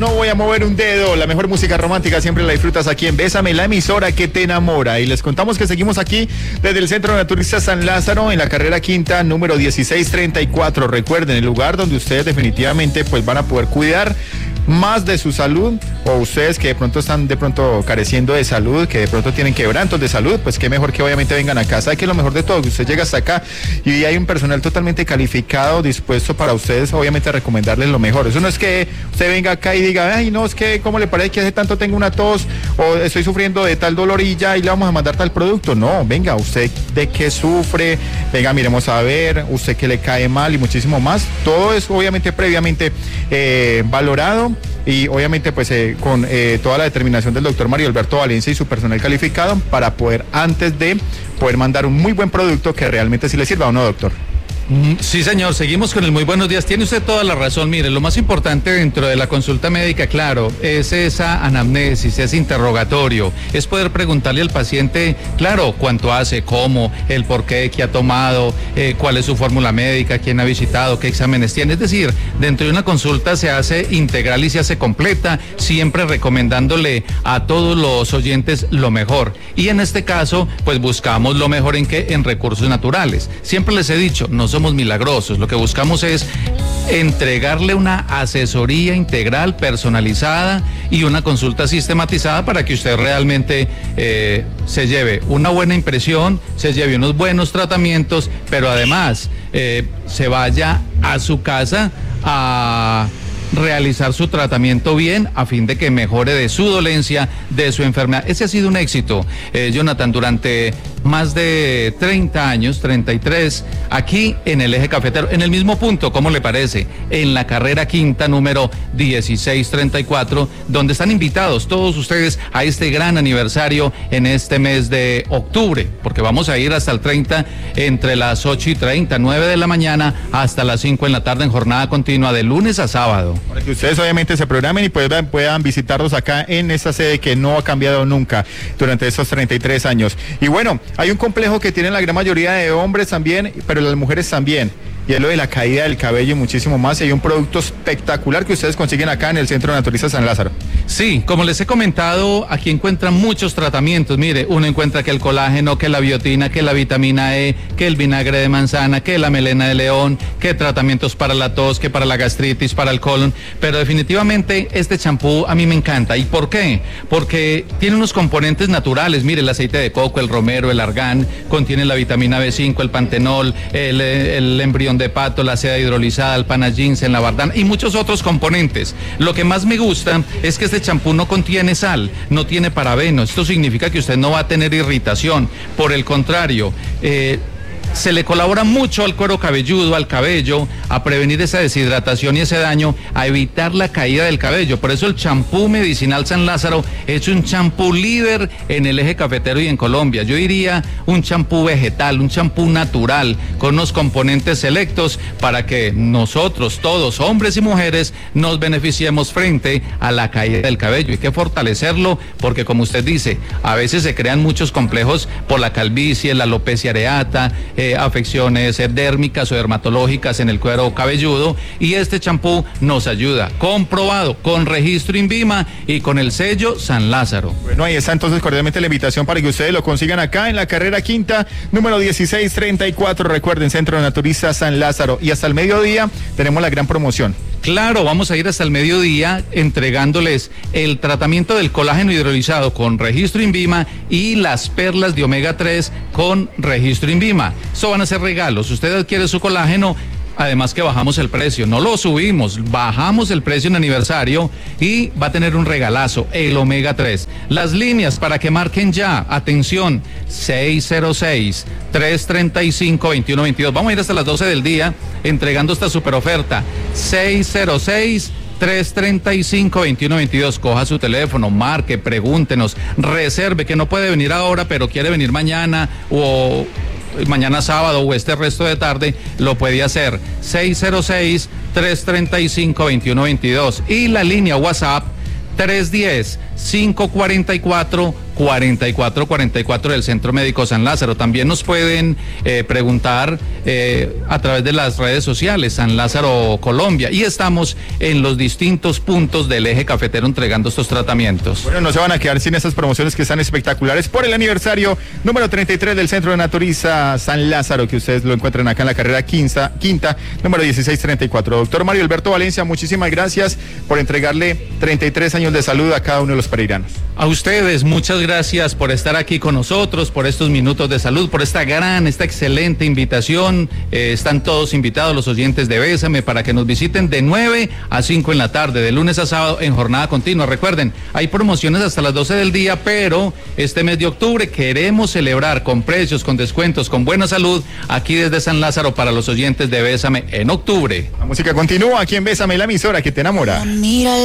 No voy a mover un dedo, la mejor música romántica siempre la disfrutas aquí en Bésame, la emisora que te enamora. Y les contamos que seguimos aquí desde el Centro Naturista San Lázaro en la carrera quinta número 1634. Recuerden, el lugar donde ustedes definitivamente pues van a poder cuidar más de su salud, o ustedes que de pronto están careciendo de salud, que de pronto tienen quebrantos de salud, pues qué mejor que obviamente vengan a casa. Que lo mejor de todo, que usted llega hasta acá y hay un personal totalmente calificado, dispuesto para ustedes obviamente a recomendarles lo mejor. Eso no es que usted venga acá y diga, ay no, es que cómo le parece que hace tanto tengo una tos o estoy sufriendo de tal dolor y ya y le vamos a mandar tal producto. No, venga, usted de qué sufre, venga, miremos a ver, usted que le cae mal y muchísimo más. Todo es obviamente previamente valorado y obviamente pues con toda la determinación del doctor Mario Alberto Valencia y su personal calificado para poder, antes de poder mandar un muy buen producto que realmente sí le sirva, ¿o no, doctor? Sí, señor, seguimos con el muy buenos días. Tiene usted toda la razón. Mire, lo más importante dentro de la consulta médica, claro, es esa anamnesis, ese interrogatorio, es poder preguntarle al paciente, claro, cuánto hace, cómo, el por qué, qué ha tomado, cuál es su fórmula médica, quién ha visitado, qué exámenes tiene. Es decir, dentro de una consulta se hace integral y se hace completa, siempre recomendándole a todos los oyentes lo mejor. Y en este caso, pues buscamos lo mejor en qué, en recursos naturales. Siempre les he dicho, no somos milagrosos, lo que buscamos es entregarle una asesoría integral, personalizada y una consulta sistematizada para que usted realmente se lleve una buena impresión, se lleve unos buenos tratamientos, pero además se vaya a su casa a realizar su tratamiento bien a fin de que mejore de su dolencia, de su enfermedad. Ese ha sido un éxito, Jonathan, durante más de 30 años, 33, aquí en el Eje Cafetero, en el mismo punto, ¿cómo le parece? En la carrera quinta número 1634, donde están invitados todos ustedes a este gran aniversario en este mes de octubre, porque vamos a ir hasta el 30, entre las 8:30, 9 de la mañana, hasta las 5 en la tarde, en jornada continua, de lunes a sábado. Para que ustedes obviamente se programen y puedan visitarlos acá en esta sede que no ha cambiado nunca durante estos 33 años. Y bueno, hay un complejo que tienen la gran mayoría de hombres también, pero las mujeres también. Y es lo de la caída del cabello y muchísimo más. Y hay un producto espectacular que ustedes consiguen acá en el Centro Naturista San Lázaro. Sí, como les he comentado, aquí encuentran muchos tratamientos. Mire, uno encuentra que el colágeno, que la biotina, que la vitamina E, que el vinagre de manzana, que la melena de león, que tratamientos para la tos, que para la gastritis, para el colon. Pero definitivamente este champú a mí me encanta. ¿Y por qué? Porque tiene unos componentes naturales. Mire, el aceite de coco, el romero, el argán, contiene la vitamina B5, el pantenol, el embrión de pato, la seda hidrolizada, el panagins, la bardana y muchos otros componentes. Lo que más me gusta es que este champú no contiene sal, no tiene parabenos. Esto significa que usted no va a tener irritación. Por el contrario, se le colabora mucho al cuero cabelludo, al cabello, a prevenir esa deshidratación y ese daño, a evitar la caída del cabello. Por eso el champú medicinal San Lázaro es un champú líder en el Eje Cafetero y en Colombia. Yo diría un champú vegetal, un champú natural, con unos componentes selectos para que nosotros, todos, hombres y mujeres, nos beneficiemos frente a la caída del cabello. Hay que fortalecerlo porque, como usted dice, a veces se crean muchos complejos por la calvicie, la alopecia areata, afecciones dérmicas o dermatológicas en el cuero cabelludo, y este champú nos ayuda, comprobado, con registro INVIMA y con el sello San Lázaro. Bueno, ahí está entonces cordialmente la invitación para que ustedes lo consigan acá en la carrera quinta número 1634. Recuerden, Centro Naturista San Lázaro, y hasta el mediodía tenemos la gran promoción. Claro, vamos a ir hasta el mediodía entregándoles el tratamiento del colágeno hidrolizado con registro INVIMA y las perlas de omega 3 con registro INVIMA. Eso van a ser regalos. Usted adquiere su colágeno, además que bajamos el precio, no lo subimos, bajamos el precio en aniversario y va a tener un regalazo, el omega 3. Las líneas para que marquen ya, atención, 606-335-2122. Vamos a ir hasta las 12 del día entregando esta super oferta, 606-335-2122. Coja su teléfono, marque, pregúntenos, reserve, que no puede venir ahora, pero quiere venir mañana o mañana sábado o este resto de tarde, lo puede hacer. 606-335-2122. Y la línea WhatsApp 310-544-46 4444 del Centro Médico San Lázaro. También nos pueden preguntar a través de las redes sociales, San Lázaro Colombia, y estamos en los distintos puntos del eje cafetero entregando estos tratamientos. Bueno, no se van a quedar sin estas promociones que están espectaculares por el aniversario número 33 del Centro de Naturista San Lázaro, que ustedes lo encuentran acá en la carrera quinta, número 1634. Doctor Mario Alberto Valencia, muchísimas gracias por entregarle 33 años de salud a cada uno de los pereiranos. A ustedes, muchas gracias por estar aquí con nosotros, por estos minutos de salud, por esta excelente invitación. Están todos invitados los oyentes de Bésame para que nos visiten de 9 a 5 en la tarde, de lunes a sábado en jornada continua. Recuerden, hay promociones hasta las 12 del día, pero este mes de octubre queremos celebrar con precios, con descuentos, con buena salud, aquí desde San Lázaro para los oyentes de Bésame en octubre. La música continúa aquí en Bésame, la emisora que te enamora.